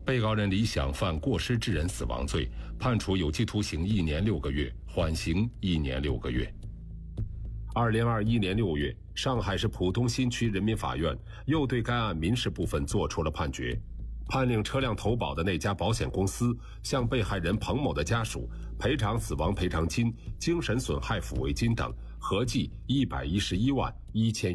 被告人李想犯过失致人死亡罪，判处有期徒刑1年6个月，缓刑1年6个月。2021年6月，上海市浦东新区人民法院又对该案民事部分作出了判决，判令车辆投保的那家保险公司向被害人彭某的家属赔偿死亡赔偿金、精神损害抚慰金等合计111万1千元。